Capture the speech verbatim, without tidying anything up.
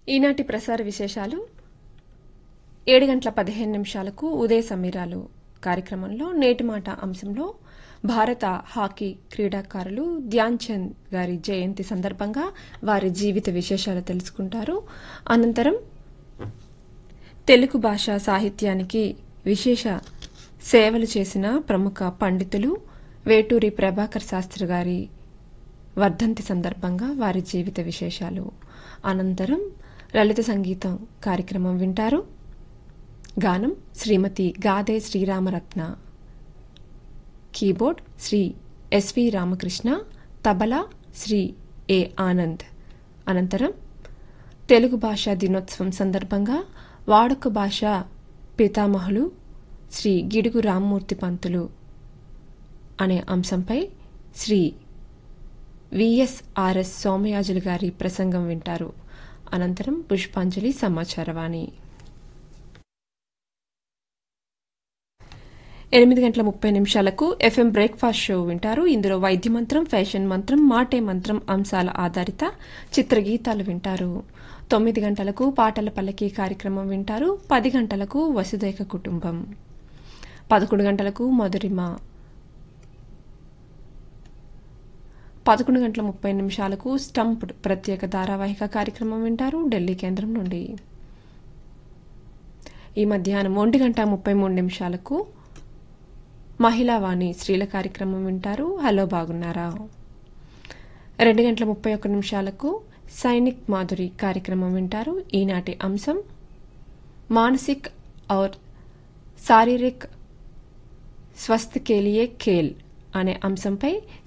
ఈనాటి ప్రసార విశేషాలు ఏడు గంటల పదిహేను నిమిషాలకు ఉదయ సమీరాలు కార్యక్రమంలో నేటి మాట అంశంలో భారత హాకీ క్రీడాకారులు ధ్యాన్ చంద్ గారి జయంతి సందర్భంగా వారి జీవిత విశేషాలు తెలుసుకుంటారు. అనంతరం తెలుగు భాష సాహిత్యానికి విశేష సేవలు చేసిన ప్రముఖ పండితులు వేటూరి ప్రభాకర్ శాస్త్రి గారి వర్ధంతి సందర్భంగా వారి జీవిత విశేషాలు. అనంతరం లలిత సంగీతం కార్యక్రమం వింటారు. గానం శ్రీమతి గాదే శ్రీరామరత్న, కీబోర్డ్ శ్రీ ఎస్వి రామకృష్ణ, తబలా శ్రీ ఏ ఆనంద్. అనంతరం తెలుగు భాషా దినోత్సవం సందర్భంగా వాడుక భాష పితామహులు శ్రీ గిడుగు రామ్మూర్తి పంతులు అనే అంశంపై శ్రీ విఎస్ఆర్ఎస్ సోమయాజులు గారి ప్రసంగం వింటారు. అనంతరం పుష్పాంజలి సమాచారవాణి. ఎనిమిది గంటల ముప్పై నిమిషాలకు ఎఫ్ఎం బ్రేక్ఫాస్ట్ షో వింటారు. ఇందులో వైద్య మంత్రం, ఫ్యాషన్ మంత్రం, మాటే మంత్రం అంశాల ఆధారిత చిత్రగీతాలు వింటారు. తొమ్మిది గంటలకు పాటల పల్లకి కార్యక్రమం వింటారు. పది గంటలకు వసుదైక కుటుంబం, పదకొండు గంటలకు మధురిమ, పదకొండు గంటల ముప్పై నిమిషాలకు స్టంప్డ్ ప్రత్యేక ధారావాహిక కార్యక్రమం వింటారు ఢిల్లీ కేంద్రం నుండి. ఈ మధ్యాహ్నం ఒంటి గంట ముప్పై మూడు నిమిషాలకు మహిళావాణి స్త్రీల కార్యక్రమం వింటారు. హలో బాగున్నారా. రెండు గంటల ముప్పై ఒక్క నిమిషాలకు సైనిక్ మాధురి కార్యక్రమం వింటారు. ఈనాటి అంశం మానసిక్ ఔర్ శారీరక్ స్వస్థ్ కే లియే ఖేల్ అనే అంశంపై